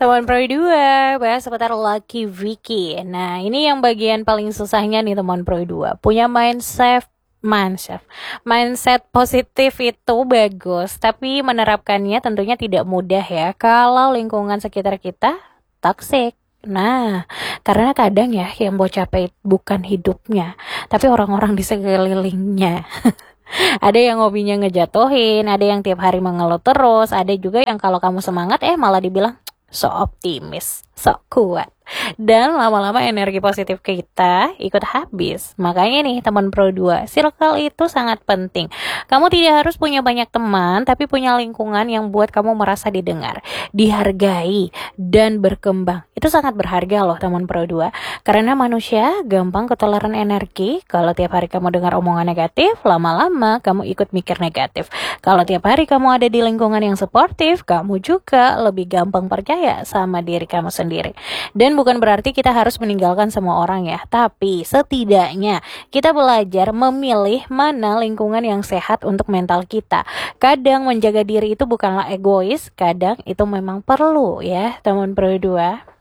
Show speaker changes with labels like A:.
A: Teman Pro 2 bahas seputar Lucky Vicky. Nah, ini yang bagian paling susahnya nih teman Pro 2. Punya mindset positif itu bagus, tapi menerapkannya tentunya tidak mudah ya kalau lingkungan sekitar kita toksik. Nah, karena kadang ya yang mau capek bukan hidupnya, tapi orang-orang di sekelilingnya. Ada yang hobinya ngejatuhin, ada yang tiap hari mengeluh terus, ada juga yang kalau kamu semangat malah dibilang so optimis, sok kuat. Dan lama-lama energi positif kita ikut habis. Makanya nih teman Pro 2, circle itu sangat penting. Kamu tidak harus punya banyak teman, tapi punya lingkungan yang buat kamu merasa didengar, dihargai, dan berkembang. Itu sangat berharga loh teman Pro 2. Karena manusia gampang ketularan energi. Kalau tiap hari kamu dengar omongan negatif, lama-lama kamu ikut mikir negatif. Kalau tiap hari kamu ada di lingkungan yang suportif, kamu juga lebih gampang percaya sama diri kamu sendiri. Dan bukan berarti kita harus meninggalkan semua orang ya, tapi setidaknya kita belajar memilih mana lingkungan yang sehat untuk mental kita. Kadang menjaga diri itu bukanlah egois, kadang itu memang perlu ya teman Pro 2.